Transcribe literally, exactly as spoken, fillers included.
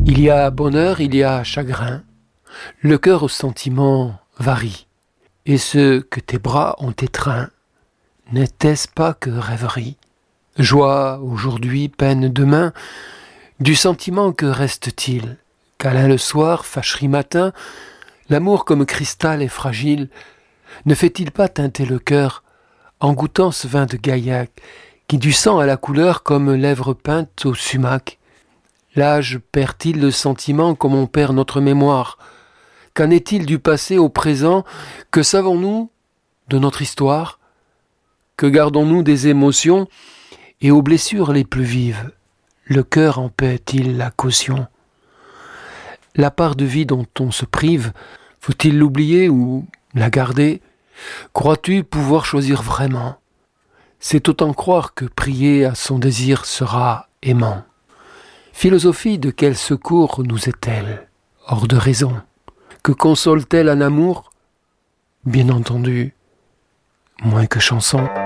Il y a bonheur, il y a chagrin. Le cœur au sentiment varie. Et ce que tes bras ont étreint, n'était-ce pas que rêverie? Joie aujourd'hui, peine demain, du sentiment que reste-t-il? Câlin le soir, fâcherie matin, l'amour comme cristal est fragile. Ne fait-il pas teinter le cœur en goûtant ce vin de Gaillac qui du sang a la couleur comme lèvres peintes au sumac? L'âge perd-il le sentiment comme on perd notre mémoire? Qu'en est-il du passé au présent? Que savons-nous de notre histoire? Que gardons-nous des émotions? Et aux blessures les plus vives, le cœur en paie-t-il la caution? La part de vie dont on se prive, faut-il l'oublier ou la garder? Crois-tu pouvoir choisir vraiment? C'est autant croire que prier à son désir sera aimant. Philosophie, de quel secours nous est-elle? Hors de raison. Que console-t-elle un amour? Bien entendu, moins que chanson.